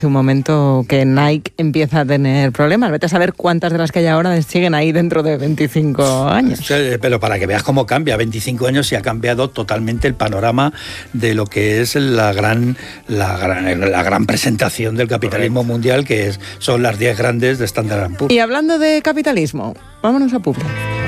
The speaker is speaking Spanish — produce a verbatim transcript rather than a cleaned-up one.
un momento que Nike empieza a tener problemas. Vete a saber cuántas de las que hay ahora siguen ahí dentro de veinticinco años. Sí, pero para que veas cómo cambia, veinticinco años y ha cambiado totalmente el panorama de lo que es la gran la gran, la gran presentación del capitalismo Correcto. mundial, que es, son las diez grandes de Standard and Poor's. Y hablando de capitalismo, vámonos a Publi.